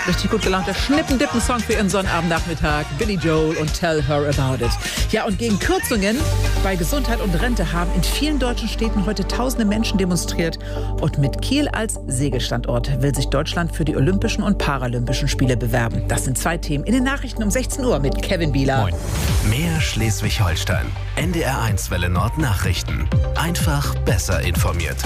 Richtig gut gelaunter Schnippendippen-Song für Ihren Sonnabendnachmittag. Billy Joel und Tell Her About It. Ja, und gegen Kürzungen bei Gesundheit und Rente haben in vielen deutschen Städten heute tausende Menschen demonstriert. Und mit Kiel als Segelstandort will sich Deutschland für die Olympischen und Paralympischen Spiele bewerben. Das sind zwei Themen in den Nachrichten um 16 Uhr mit Kevin Bieler. Moin. Mehr Schleswig-Holstein. NDR1 Welle Nord Nachrichten. Einfach besser informiert.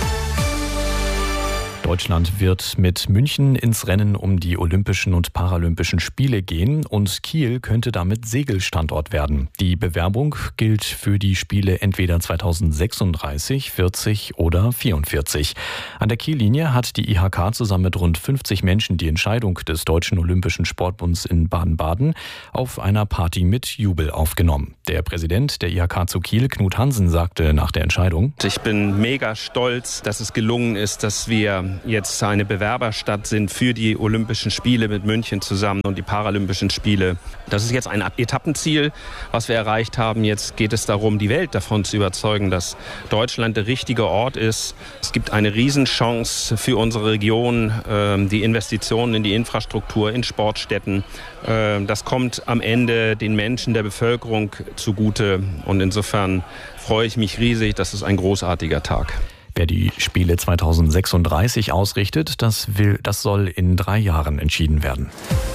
Deutschland wird mit München ins Rennen um die Olympischen und Paralympischen Spiele gehen und Kiel könnte damit Segelstandort werden. Die Bewerbung gilt für die Spiele entweder 2036, 40 oder 44. An der Kiellinie hat die IHK zusammen mit rund 50 Menschen die Entscheidung des Deutschen Olympischen Sportbunds in Baden-Baden auf einer Party mit Jubel aufgenommen. Der Präsident der IHK zu Kiel, Knut Hansen, sagte nach der Entscheidung: Ich bin mega stolz, dass es gelungen ist, dass wir jetzt eine Bewerberstadt sind für die Olympischen Spiele mit München zusammen und die Paralympischen Spiele. Das ist jetzt ein Etappenziel, was wir erreicht haben. Jetzt geht es darum, die Welt davon zu überzeugen, dass Deutschland der richtige Ort ist. Es gibt eine Riesenchance für unsere Region, die Investitionen in die Infrastruktur, in Sportstätten. Das kommt am Ende den Menschen, der Bevölkerung zugute. Und insofern freue ich mich riesig. Das ist ein großartiger Tag. Wer die Spiele 2036 ausrichtet, das soll in 3 Jahren entschieden werden.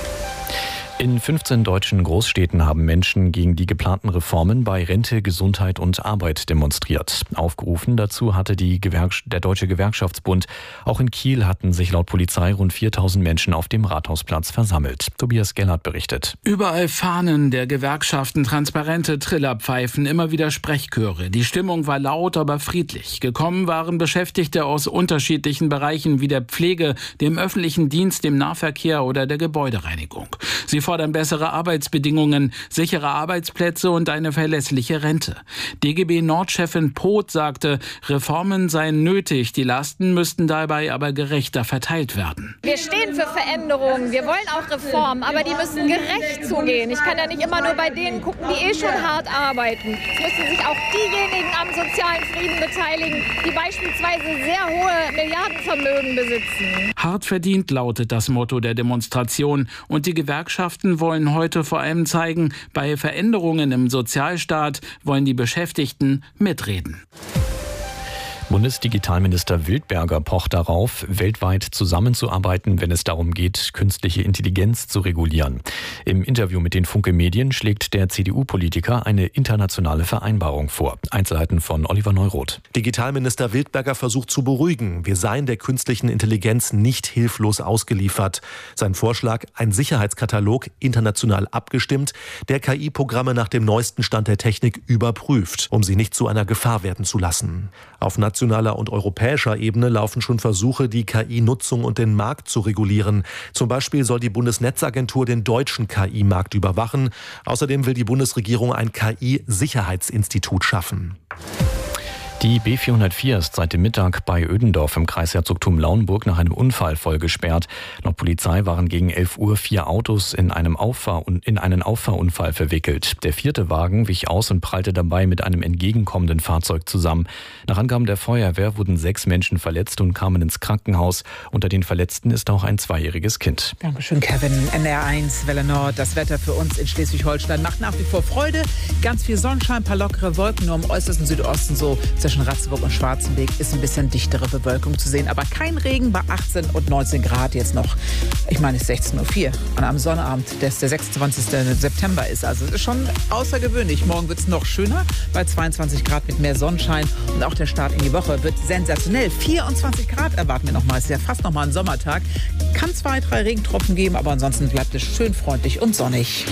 In 15 deutschen Großstädten haben Menschen gegen die geplanten Reformen bei Rente, Gesundheit und Arbeit demonstriert. Aufgerufen dazu hatte der Deutsche Gewerkschaftsbund. Auch in Kiel hatten sich laut Polizei rund 4000 Menschen auf dem Rathausplatz versammelt. Tobias Gellert berichtet. Überall Fahnen der Gewerkschaften, transparente Trillerpfeifen, immer wieder Sprechchöre. Die Stimmung war laut, aber friedlich. Gekommen waren Beschäftigte aus unterschiedlichen Bereichen wie der Pflege, dem öffentlichen Dienst, dem Nahverkehr oder der Gebäudereinigung. Sie fordern bessere Arbeitsbedingungen, sichere Arbeitsplätze und eine verlässliche Rente. DGB Nord-Chefin Poth sagte, Reformen seien nötig, die Lasten müssten dabei aber gerechter verteilt werden. Wir stehen für Veränderungen, wir wollen auch Reformen, aber die müssen gerecht zugehen. Ich kann ja nicht immer nur bei denen gucken, die schon hart arbeiten. Es müssen sich auch diejenigen am sozialen Frieden beteiligen, die beispielsweise sehr hohe Milliardenvermögen besitzen. Hart verdient lautet das Motto der Demonstration und die Gewerkschaften wollen heute vor allem zeigen, bei Veränderungen im Sozialstaat wollen die Beschäftigten mitreden. Bundesdigitalminister Wildberger pocht darauf, weltweit zusammenzuarbeiten, wenn es darum geht, künstliche Intelligenz zu regulieren. Im Interview mit den Funke Medien schlägt der CDU-Politiker eine internationale Vereinbarung vor. Einzelheiten von Oliver Neuroth. Digitalminister Wildberger versucht zu beruhigen. Wir seien der künstlichen Intelligenz nicht hilflos ausgeliefert. Sein Vorschlag, ein Sicherheitskatalog, international abgestimmt, der KI-Programme nach dem neuesten Stand der Technik überprüft, um sie nicht zu einer Gefahr werden zu lassen. Auf nationaler und europäischer Ebene laufen schon Versuche, die KI-Nutzung und den Markt zu regulieren. Zum Beispiel soll die Bundesnetzagentur den deutschen KI-Markt überwachen. Außerdem will die Bundesregierung ein KI-Sicherheitsinstitut schaffen. Die B404 ist seit dem Mittag bei Ödendorf im Kreisherzogtum Lauenburg nach einem Unfall voll gesperrt. Laut Polizei waren gegen 11 Uhr 4 Autos in einen Auffahrunfall verwickelt. Der 4. Wagen wich aus und prallte dabei mit einem entgegenkommenden Fahrzeug zusammen. Nach Angaben der Feuerwehr wurden 6 Menschen verletzt und kamen ins Krankenhaus. Unter den Verletzten ist auch ein 2-jähriges Kind. Dankeschön, Kevin. NDR1 Welle Nord. Das Wetter für uns in Schleswig-Holstein macht nach wie vor Freude. Ganz viel Sonnenschein, ein paar lockere Wolken, nur im äußersten Südosten so zwischen Ratzeburg und Schwarzenberg ist ein bisschen dichtere Bewölkung zu sehen. Aber kein Regen bei 18 und 19 Grad jetzt noch. Ich meine, es ist 16.04 Uhr an einem Sonnabend, der 26. September ist. Also es ist schon außergewöhnlich. Morgen wird es noch schöner bei 22 Grad mit mehr Sonnenschein. Und auch der Start in die Woche wird sensationell. 24 Grad erwarten wir nochmal. Es ist ja fast nochmal ein Sommertag. Kann 2, 3 Regentropfen geben, aber ansonsten bleibt es schön freundlich und sonnig.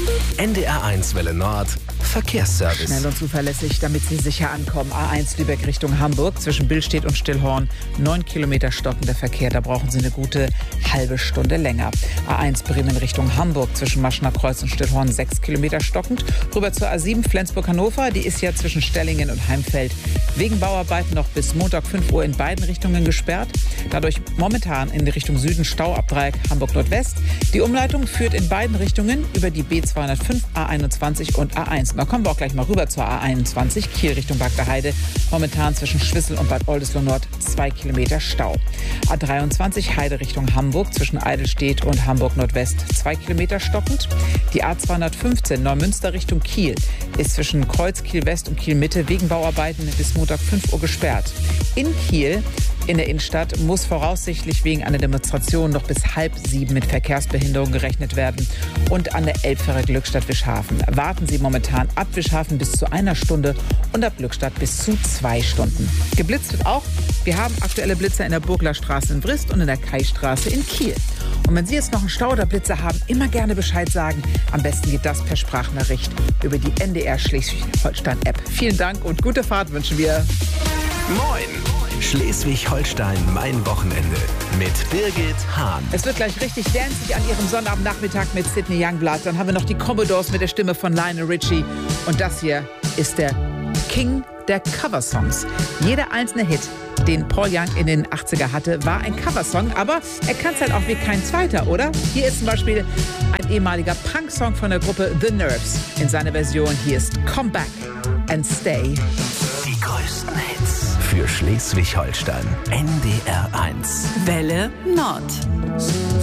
NDR1 Welle Nord Verkehrsservice. Schnell und zuverlässig, damit Sie sicher ankommen. A1 Lübeck Richtung Hamburg zwischen Billstedt und Stillhorn. 9 Kilometer stockender Verkehr, da brauchen Sie eine gute halbe Stunde länger. A1 Bremen Richtung Hamburg zwischen Maschner Kreuz und Stillhorn 6 Kilometer stockend. Rüber zur A7 Flensburg-Hannover, die ist ja zwischen Stellingen und Heimfeld wegen Bauarbeiten noch bis Montag 5 Uhr in beiden Richtungen gesperrt. Dadurch momentan in die Richtung Süden Stau ab Dreieck Hamburg Nordwest. Die Umleitung führt in beiden Richtungen über die B205, A21 und A1 Osten. Da kommen wir auch gleich mal rüber zur A21 Kiel Richtung Bagdaheide. Momentan zwischen Schwissel und Bad Oldesloe Nord 2 Kilometer Stau. A23 Heide Richtung Hamburg zwischen Eidelstedt und Hamburg Nordwest 2 Kilometer stockend. Die A215 Neumünster Richtung Kiel ist zwischen Kreuz Kiel West und Kiel Mitte wegen Bauarbeiten bis Montag 5 Uhr gesperrt. In Kiel in der Innenstadt muss voraussichtlich wegen einer Demonstration noch bis 6:30 mit Verkehrsbehinderung gerechnet werden. Und an der Elbfähre Glückstadt-Wischhafen warten Sie momentan ab Wischhafen bis zu 1 Stunde und ab Glückstadt bis zu 2 Stunden. Geblitzt wird auch. Wir haben aktuelle Blitzer in der Burglerstraße in Brist und in der Kaistraße in Kiel. Und wenn Sie jetzt noch einen Stau oder Blitzer haben, immer gerne Bescheid sagen. Am besten geht das per Sprachnachricht über die NDR Schleswig-Holstein-App. Vielen Dank und gute Fahrt wünschen wir. Moin! Schleswig-Holstein, mein Wochenende mit Birgit Hahn. Es wird gleich richtig dancig an Ihrem Sonnabendnachmittag mit Sidney Youngblood. Dann haben wir noch die Commodores mit der Stimme von Lionel Richie. Und das hier ist der King der Coversongs. Jeder einzelne Hit, den Paul Young in den 80er hatte, war ein Coversong. Aber er kann es halt auch wie kein zweiter, oder? Hier ist zum Beispiel ein ehemaliger Punk-Song von der Gruppe The Nerves. In seiner Version hier ist Come Back and Stay. Die größten Hits für Schleswig-Holstein. NDR 1. Welle Nord.